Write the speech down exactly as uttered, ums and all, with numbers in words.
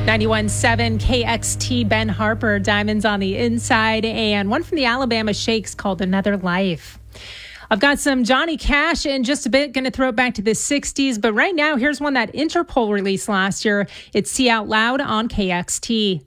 ninety-one point seven K X T, Ben Harper, Diamonds on the Inside, and one from the Alabama Shakes called Another Life. I've got some Johnny Cash in just a bit, going to throw it back to the sixties, but right now, here's one that Interpol released last year. It's See Out Loud on K X T.